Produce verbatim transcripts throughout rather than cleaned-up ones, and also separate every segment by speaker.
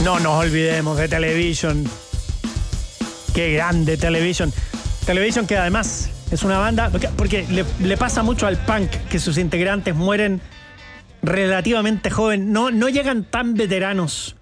Speaker 1: No nos olvidemos de Television. Qué grande Television. Television que además es una banda... Porque, porque le, le pasa mucho al punk que sus integrantes mueren relativamente joven. No, no llegan tan veteranos.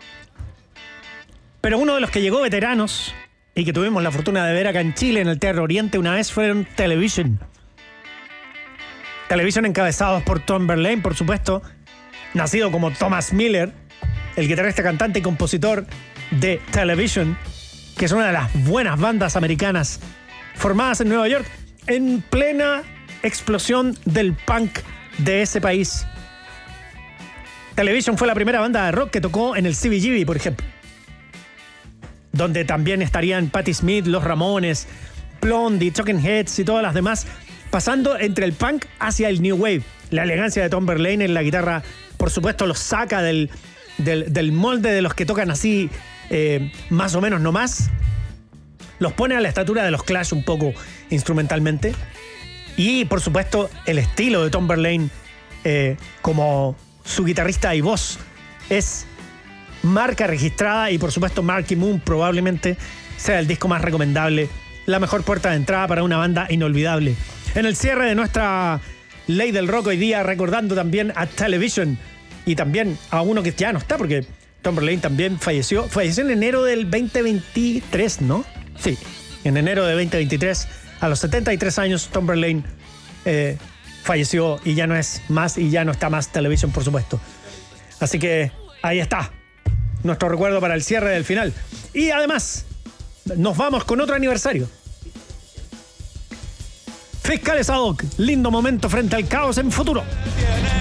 Speaker 1: Pero uno de los que llegó veteranos y que tuvimos la fortuna de ver acá en Chile, en el Teatro Oriente, una vez fueron Television. Television encabezados por Tom Verlaine, por supuesto, nacido como Thomas Miller, el guitarrista, cantante y compositor de Television, que es una de las buenas bandas americanas formadas en Nueva York en plena explosión del punk de ese país. Television fue la primera banda de rock que tocó en el C B G B, por ejemplo, donde también estarían Patti Smith, Los Ramones, Blondie, Talking Heads y todas las demás, pasando entre el punk hacia el new wave. La elegancia de Tom Verlaine en la guitarra, por supuesto, los saca del, del, del molde de los que tocan así, eh, más o menos nomás. Los pone a la estatura de los Clash un poco instrumentalmente. Y, por supuesto, el estilo de Tom Verlaine eh, como su guitarrista y voz es marca registrada, y por supuesto Marquee Moon probablemente sea el disco más recomendable, la mejor puerta de entrada para una banda inolvidable. En el cierre de nuestra Ley del Rock hoy día, recordando también a Television y también a uno que ya no está, porque Tom Verlaine también falleció. Falleció en enero del veinte veintitrés, ¿no? Sí, en enero de veinte veintitrés, a los setenta y tres años, Tom Verlaine eh, falleció y ya no es más, y ya no está más Television, por supuesto. Así que ahí está nuestro recuerdo para el cierre del final. Y además, nos vamos con otro aniversario. Fiscales ad hoc, lindo momento frente al caos en futuro.